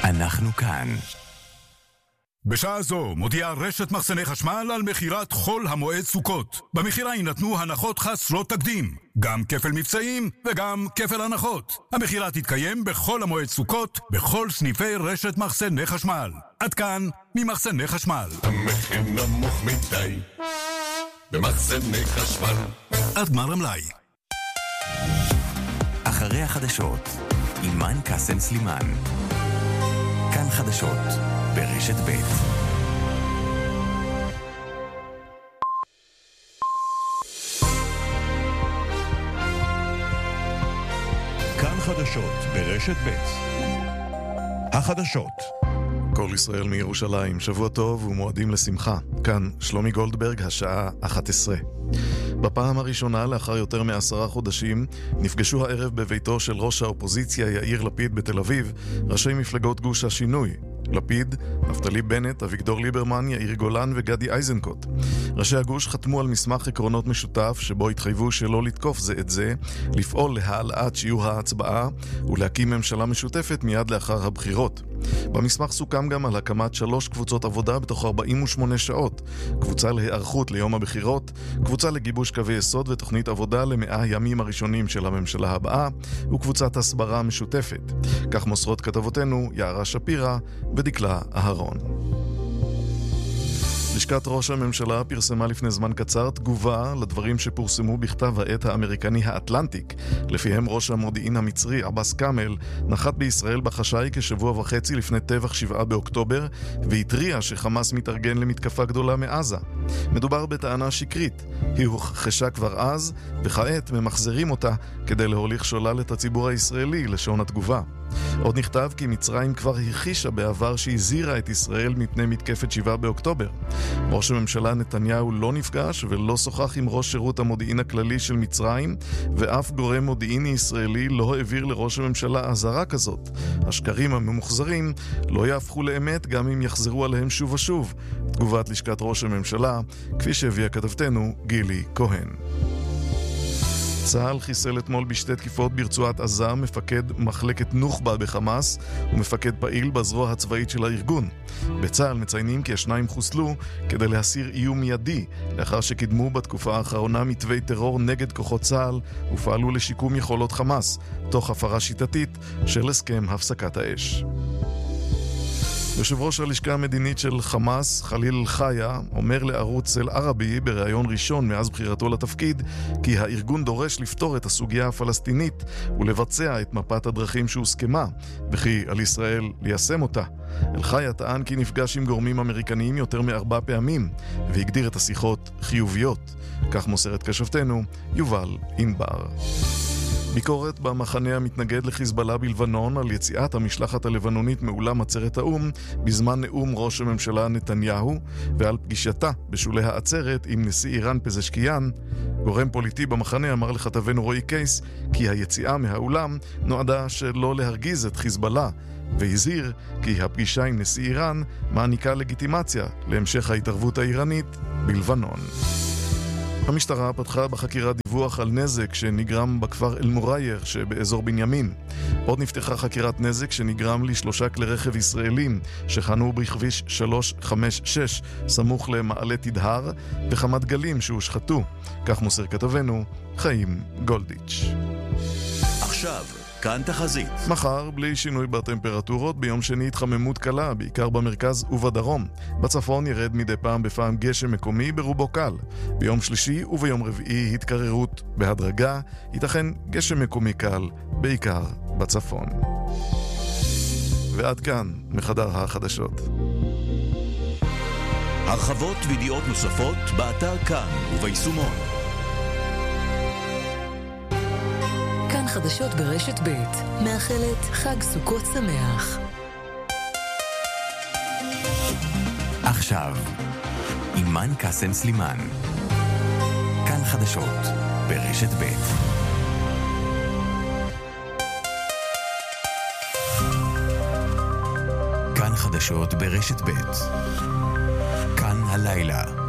אנחנו כאן. בשעה זו מודיעה רשת מחסני חשמל על מחירת חול המועד סוכות. במחירה יינתנו הנחות חסרות תקדים, גם כפל מבצעים וגם כפל הנחות. המחירה תתקיים בחול המועד סוכות בכל סניפי רשת מחסני חשמל. עד כאן ממחסני חשמל. המחיר נמוך מדי במחסני חשמל. עד גמר המלאי. אחרי החדשות, אימן קסם סלימן. כאן חדשות ברשת ב'. כאן חדשות ברשת ב'. החדשות. כל ישראל מירושלים, שבוע טוב ומועדים לשמחה. כאן שלומי גולדברג, השעה 11. בפעם הראשונה לאחר יותר מ10 חודשים נפגשו הערב בביתו של ראש האופוזיציה יאיר לפיד בתל אביב ראשי מפלגות גוש השינוי. לפיד, נפתלי בנט, אביגדור ליברמן, יאיר גולן וגדי איזנקוט. ראשי הגוש חתמו על מסמך עקרונות משותף שבו התחייבו שלא לתקוף זה את זה, לפעול להעלאת שיעור ההצבעה ולהקים ממשלה משותפת מיד לאחר הבחירות. במסמך סוכם גם על הקמת 3 קבוצות עבודה בתוך 48 שעות. קבוצה להיערכות ליום הבחירות, קבוצה לגיבוש קווי יסוד ותוכנית עבודה ל100 ימים הראשונים של הממשלה הבאה, וקבוצת הסברה משותפת. כך מוסרות כתבותינו יערה שפירה ודקלה אהרון. לשכת ראש הממשלה פרסמה לפני זמן קצר תגובה לדברים שפורסמו בכתב העת האמריקני האטלנטיק, לפיהם ראש המודיעין המצרי עבאס קאמל נחת בישראל בחשאי כשבוע וחצי לפני טבח 7 באוקטובר והתריע שחמאס מתארגן למתקפה גדולה מעזה. מדובר בטענה שקרית, היא הוכחשה כבר אז וכעת ממחזרים אותה כדי להוליך שולל את הציבור הישראלי, לשון התגובה. עוד נכתב כי מצרים כבר הכחישה בעבר שהזהירה את ישראל מפני מתקפת 7 באוקטובר. ראש הממשלה נתניהו לא נפגש ולא שוחח עם ראש שירות המודיעין הכללי של מצרים, ואף גורם מודיעיני ישראלי לא העביר לראש הממשלה אזהרה כזאת. השקרים הממוחזרים לא יהפכו לאמת גם אם יחזרו עליהם שוב ושוב. תגובת לשכת ראש הממשלה, כפי שהביאה כתבתנו גילי כהן. צה"ל חיסל אתמול בשתי תקיפות ברצועת עזה מפקד מחלקת נוח'בה בחמאס ומפקד פעיל בזרוע הצבאית של הארגון. בצה"ל מציינים כי 2 חוסלו כדי להסיר איום מיידי לאחר שקידמו בתקופה האחרונה מתווי טרור נגד כוחות צה"ל ופעלו לשיקום יכולות חמאס תוך הפרה שיטתית של הסכם הפסקת האש. יושב ראש הלשכה המדינית של חמאס, חליל אל-חיה, אומר לערוץ אל-ערבי בראיון ראשון מאז בחירתו לתפקיד כי הארגון דורש לפתור את הסוגיה הפלסטינית ולבצע את מפת הדרכים שהוסכמה, וכי על ישראל ליישם אותה. אל-חיה טען כי נפגש עם גורמים אמריקניים יותר מ4 פעמים והגדיר את השיחות חיוביות. כך מוסרת כשבתנו יובל ענבר. ביקורת במחנה המתנגד לחיזבאללה בלבנון על יציאת המשלחת הלבנונית מאולם עצרת האום בזמן נאום ראש הממשלה נתניהו ועל פגישתה בשולי העצרת עם נשיא איראן פזשקיאן. גורם פוליטי במחנה אמר לכתבנו רועי קייס כי היציאה מהאולם נועדה שלא להרגיז את חיזבאללה והזהיר כי הפגישה עם נשיא איראן מעניקה לגיטימציה להמשך ההתערבות האיראנית בלבנון. המשטרה פתחה בחקירה דיווח על נזק שנגרם בכפר אל-מורייר שבאזור בנימין. עוד נפתחה חקירת נזק שנגרם ל3 כלי רכב ישראלים שחנו בכביש 356 סמוך למעלה תדהר וכמה דגלים שהושחתו. כך מוסר כתבנו חיים גולדיץ'. עכשיו כאן תחזית. מחר בלי שינוי בטמפרטורות, ביום שני התחממות קלה, בעיקר במרכז ובדרום. בצפון ירד מדי פעם בפעם גשם מקומי ברובו קל. ביום שלישי וביום רביעי התקררות בהדרגה, ייתכן גשם מקומי קל, בעיקר בצפון. ועד כאן מחדר החדשות. הרחבות וידיעות נוספות באתר כאן וביישומון. כאן חדשות ברשת ב' מאחלת חג סוכות שמח. עכשיו, אימן קסם סלימן. כאן חדשות ברשת ב'. כאן חדשות ברשת ב'. כאן הלילה.